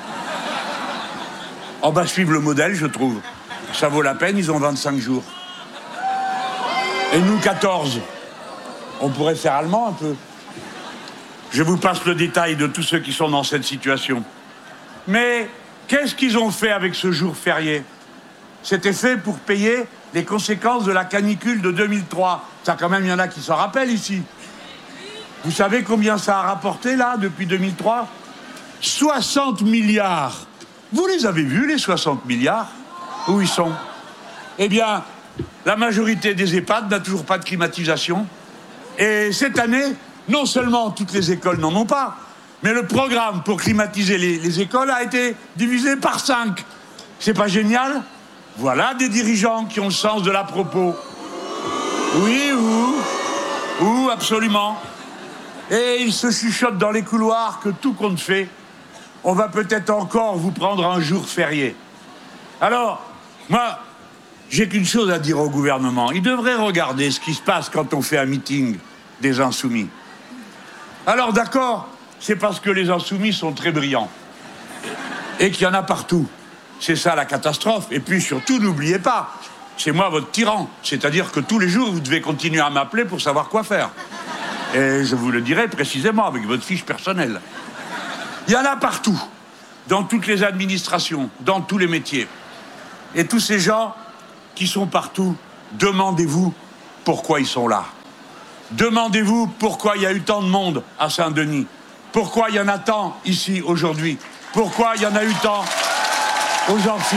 Speaker 1: On va suivre le modèle, je trouve. Ça vaut la peine, ils ont 25 jours. Et nous, 14. On pourrait faire allemand un peu. Je vous passe le détail de tous ceux qui sont dans cette situation. Mais qu'est-ce qu'ils ont fait avec ce jour férié ? C'était fait pour payer les conséquences de la canicule de 2003. Ça, quand même, il y en a qui s'en rappellent ici. Vous savez combien ça a rapporté, là, depuis 2003 ? 60 milliards. Vous les avez vus, les 60 milliards ? Où ils sont ? Eh bien, la majorité des EHPAD n'a toujours pas de climatisation. Et cette année, non seulement toutes les écoles n'en ont pas, mais le programme pour climatiser les écoles a été divisé par 5. C'est pas génial ? Voilà des dirigeants qui ont le sens de l'à propos. Oui, absolument. Et ils se chuchotent dans les couloirs que tout compte fait, on va peut-être encore vous prendre un jour férié. Alors, moi, j'ai qu'une chose à dire au gouvernement. Il devrait regarder ce qui se passe quand on fait un meeting des Insoumis. Alors d'accord, c'est parce que les Insoumis sont très brillants. Et qu'il y en a partout. C'est ça la catastrophe. Et puis surtout, n'oubliez pas, c'est moi votre tyran. C'est-à-dire que tous les jours, vous devez continuer à m'appeler pour savoir quoi faire. Et je vous le dirai précisément avec votre fiche personnelle. Il y en a partout, dans toutes les administrations, dans tous les métiers. Et tous ces gens qui sont partout, demandez-vous pourquoi ils sont là. Demandez-vous pourquoi il y a eu tant de monde à Saint-Denis. Pourquoi il y en a tant ici aujourd'hui. Pourquoi il y en a eu tant aux Antilles.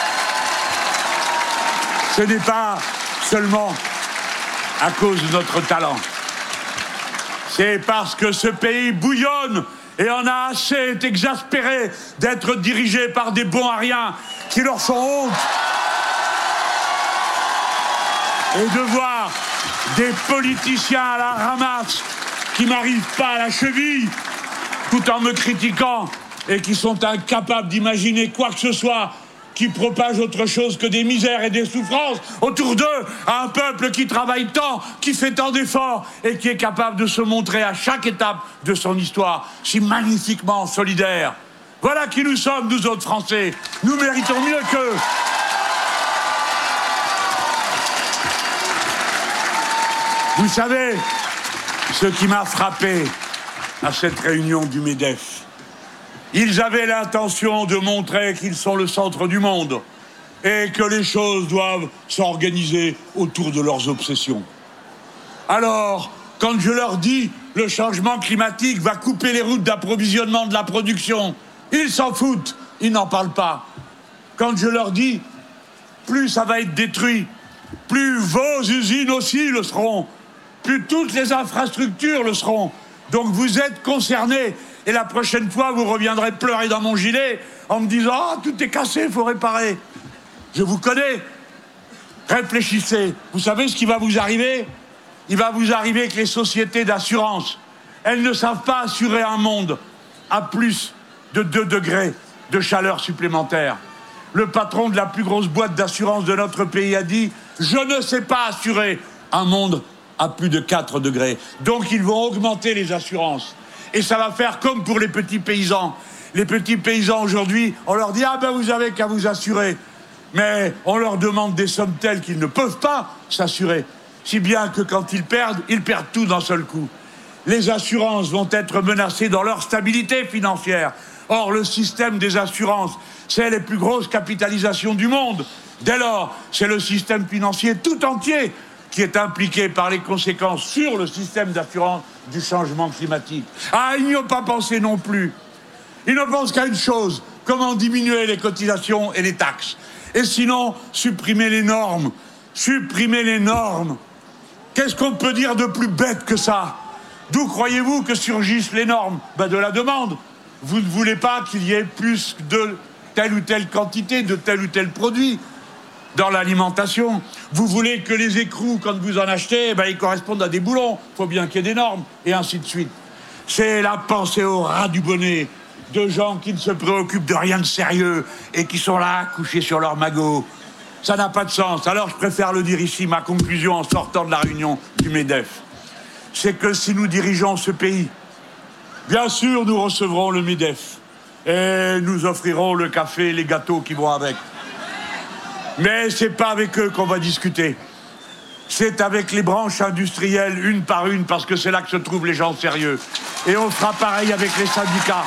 Speaker 1: Ce n'est pas seulement à cause de notre talent. C'est parce que ce pays bouillonne et en a assez, est exaspéré d'être dirigé par des bons à rien qui leur font honte. Et de voir des politiciens à la ramasse qui n'arrivent pas à la cheville tout en me critiquant et qui sont incapables d'imaginer quoi que ce soit qui propage autre chose que des misères et des souffrances autour d'eux, à un peuple qui travaille tant, qui fait tant d'efforts et qui est capable de se montrer à chaque étape de son histoire si magnifiquement solidaire. Voilà qui nous sommes, nous autres Français. Nous méritons mieux qu'eux. Vous savez, ce qui m'a frappé à cette réunion du MEDEF, ils avaient l'intention de montrer qu'ils sont le centre du monde et que les choses doivent s'organiser autour de leurs obsessions. Alors, quand je leur dis le changement climatique va couper les routes d'approvisionnement de la production, ils s'en foutent, ils n'en parlent pas. Quand je leur dis plus ça va être détruit, plus vos usines aussi le seront, plus toutes les infrastructures le seront. Donc vous êtes concernés. Et la prochaine fois, vous reviendrez pleurer dans mon gilet en me disant « Ah, tout est cassé, il faut réparer ». Je vous connais. Réfléchissez. Vous savez ce qui va vous arriver ? Il va vous arriver que les sociétés d'assurance, elles ne savent pas assurer un monde à plus de 2 degrés de chaleur supplémentaire. Le patron de la plus grosse boîte d'assurance de notre pays a dit « Je ne sais pas assurer un monde à plus de 4 degrés ». Donc ils vont augmenter les assurances. Et ça va faire comme pour les petits paysans. Les petits paysans aujourd'hui, on leur dit « Ah ben vous avez qu'à vous assurer ». Mais on leur demande des sommes telles qu'ils ne peuvent pas s'assurer. Si bien que quand ils perdent tout d'un seul coup. Les assurances vont être menacées dans leur stabilité financière. Or, le système des assurances, c'est les plus grosses capitalisations du monde. Dès lors, c'est le système financier tout entier qui est impliqué par les conséquences sur le système d'assurance du changement climatique. Ah, ils n'y ont pas pensé non plus. Ils ne pensent qu'à une chose, comment diminuer les cotisations et les taxes. Et sinon, supprimer les normes. Supprimer les normes. Qu'est-ce qu'on peut dire de plus bête que ça ? D'où croyez-vous que surgissent les normes ? De la demande. Vous ne voulez pas qu'il y ait plus de telle ou telle quantité, de tel ou tel produit dans l'alimentation. Vous voulez que les écrous, quand vous en achetez, ils correspondent à des boulons. Il faut bien qu'il y ait des normes, et ainsi de suite. C'est la pensée au ras du bonnet de gens qui ne se préoccupent de rien de sérieux et qui sont là, couchés sur leur magot. Ça n'a pas de sens. Alors je préfère le dire ici, ma conclusion en sortant de la réunion du MEDEF. C'est que si nous dirigeons ce pays, bien sûr nous recevrons le MEDEF et nous offrirons le café et les gâteaux qui vont avec. Mais c'est pas avec eux qu'on va discuter. C'est avec les branches industrielles, une par une, parce que c'est là que se trouvent les gens sérieux. Et on fera pareil avec les syndicats.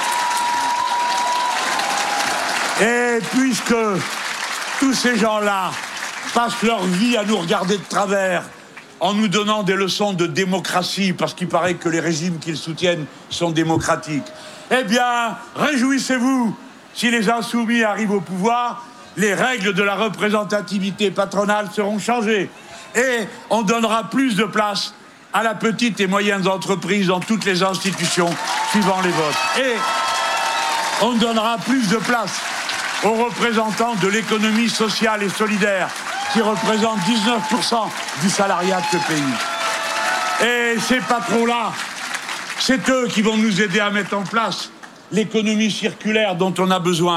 Speaker 1: Et puisque tous ces gens-là passent leur vie à nous regarder de travers, en nous donnant des leçons de démocratie, parce qu'il paraît que les régimes qu'ils soutiennent sont démocratiques, eh bien, réjouissez-vous. Si les insoumis arrivent au pouvoir, les règles de la représentativité patronale seront changées. Et on donnera plus de place à la petite et moyenne entreprise dans toutes les institutions suivant les votes. Et on donnera plus de place aux représentants de l'économie sociale et solidaire qui représentent 19% du salariat de ce pays. Et ces patrons-là, c'est eux qui vont nous aider à mettre en place l'économie circulaire dont on a besoin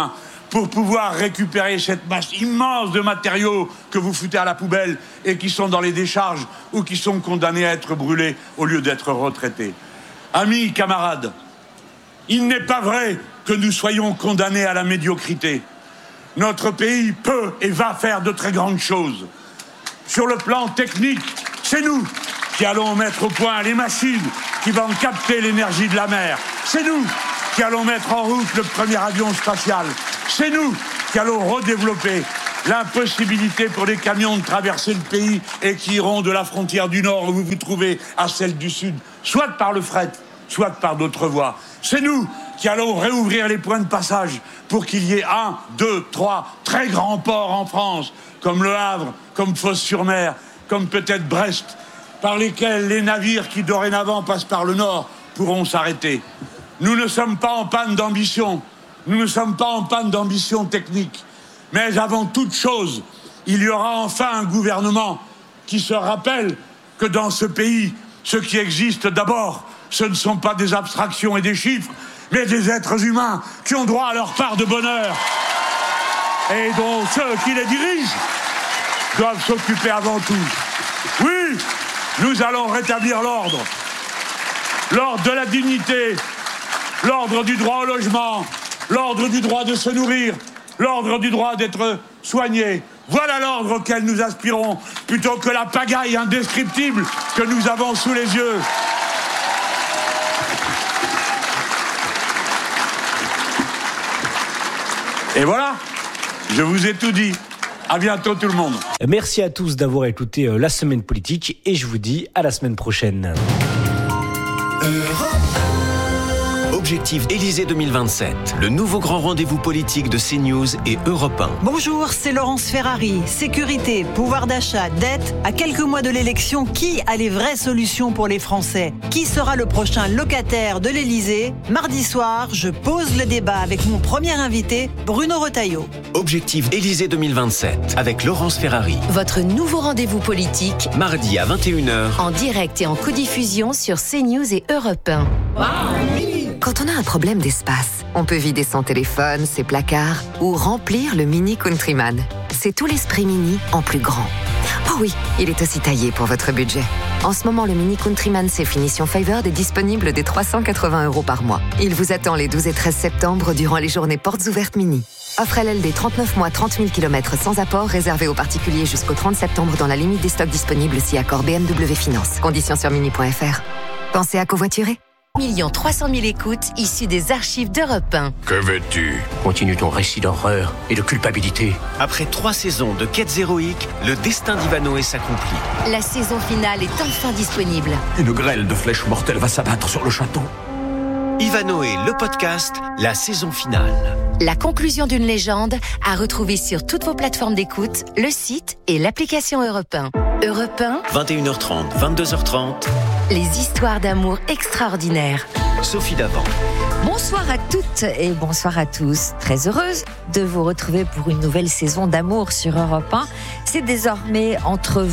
Speaker 1: pour pouvoir récupérer cette masse immense de matériaux que vous foutez à la poubelle et qui sont dans les décharges ou qui sont condamnés à être brûlés au lieu d'être retraités. Amis, camarades, il n'est pas vrai que nous soyons condamnés à la médiocrité. Notre pays peut et va faire de très grandes choses. Sur le plan technique, c'est nous qui allons mettre au point les machines qui vont capter l'énergie de la mer. C'est nous qui allons mettre en route le premier avion spatial. C'est nous qui allons redévelopper l'impossibilité pour les camions de traverser le pays et qui iront de la frontière du Nord où vous vous trouvez à celle du Sud, soit par le fret, soit par d'autres voies. C'est nous qui allons réouvrir les points de passage pour qu'il y ait 1, 2, 3 très grands ports en France, comme Le Havre, comme Fos-sur-Mer, comme peut-être Brest, par lesquels les navires qui dorénavant passent par le Nord pourront s'arrêter. Nous ne sommes pas en panne d'ambition, nous ne sommes pas en panne d'ambition technique, mais avant toute chose, il y aura enfin un gouvernement qui se rappelle que dans ce pays, ce qui existe d'abord, ce ne sont pas des abstractions et des chiffres, mais des êtres humains qui ont droit à leur part de bonheur et dont ceux qui les dirigent doivent s'occuper avant tout. Oui, nous allons rétablir l'ordre de la dignité, l'ordre du droit au logement, l'ordre du droit de se nourrir, l'ordre du droit d'être soigné. Voilà l'ordre auquel nous aspirons, plutôt que la pagaille indescriptible que nous avons sous les yeux. Et voilà, je vous ai tout dit. À bientôt tout le monde.
Speaker 2: Merci à tous d'avoir écouté la semaine politique et je vous dis à la semaine prochaine.
Speaker 8: Objectif Élysée 2027, le nouveau grand rendez-vous politique de CNews et Europe 1.
Speaker 11: Bonjour, c'est Laurence Ferrari. Sécurité, pouvoir d'achat, dette. À quelques mois de l'élection, qui a les vraies solutions pour les Français ? Qui sera le prochain locataire de l'Élysée ? Mardi soir, je pose le débat avec mon premier invité, Bruno Retailleau.
Speaker 8: Objectif Élysée 2027 avec Laurence Ferrari.
Speaker 4: Votre nouveau rendez-vous politique,
Speaker 8: Mardi à 21h.
Speaker 4: en direct et en codiffusion sur CNews et Europe 1.
Speaker 6: Quand on a un problème d'espace, on peut vider son téléphone, ses placards ou remplir le Mini Countryman. C'est tout l'esprit Mini en plus grand. Oh oui, il est aussi taillé pour votre budget. En ce moment, le Mini Countryman C Finition Favored est disponible dès 380 € par mois. Il vous attend les 12 et 13 septembre durant les journées portes ouvertes Mini. Offre LLD 39 mois, 30 000 km sans apport, réservé aux particuliers jusqu'au 30 septembre dans la limite des stocks disponibles si accord BMW Finance. Conditions sur mini.fr. Pensez à covoiturer.
Speaker 4: 1 300 000 écoutes issues des archives d'Europe 1.
Speaker 5: Que veux-tu ? Continue ton récit d'horreur et de culpabilité.
Speaker 8: Après 3 saisons de quêtes héroïques, le destin d'Ivanoé s'accomplit.
Speaker 4: La saison finale est enfin disponible.
Speaker 5: Une grêle de flèches mortelles va s'abattre sur le château.
Speaker 8: Ivanoé, le podcast, la saison finale.
Speaker 4: La conclusion d'une légende à retrouver sur toutes vos plateformes d'écoute, le site et l'application Europe 1. Europe 1,
Speaker 8: 21h30, 22h30.
Speaker 4: les histoires d'amour extraordinaires.
Speaker 8: Sophie Davant.
Speaker 12: Bonsoir à toutes et bonsoir à tous. Très heureuse de vous retrouver pour une nouvelle saison d'amour sur Europe 1. C'est désormais entre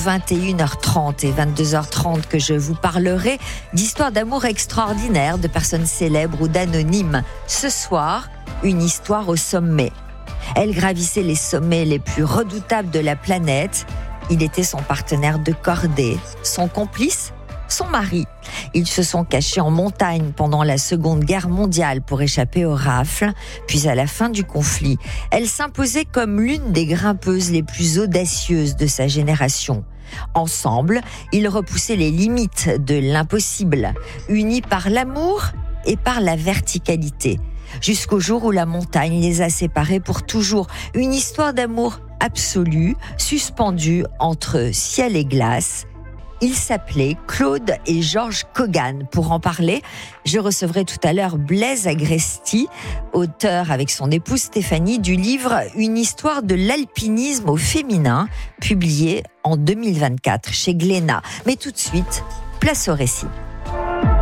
Speaker 12: 21h30 et 22h30 que je vous parlerai d'histoires d'amour extraordinaires, de personnes célèbres ou d'anonymes. Ce soir, une histoire au sommet. Elle gravissait les sommets les plus redoutables de la planète. Il était son partenaire de cordée, son complice, son mari. Ils se sont cachés en montagne pendant la Seconde Guerre mondiale pour échapper aux rafles. Puis à la fin du conflit, elle s'imposait comme l'une des grimpeuses les plus audacieuses de sa génération. Ensemble, ils repoussaient les limites de l'impossible, unis par l'amour et par la verticalité. Jusqu'au jour où la montagne les a séparés pour toujours. Une histoire d'amour absolue, suspendue entre ciel et glace. Ils s'appelaient Claude et Georges Kogan. Pour en parler, je recevrai tout à l'heure Blaise Agresti, auteur avec son épouse Stéphanie du livre « Une histoire de l'alpinisme au féminin », publié en 2024 chez Glénat. Mais tout de suite, place au récit.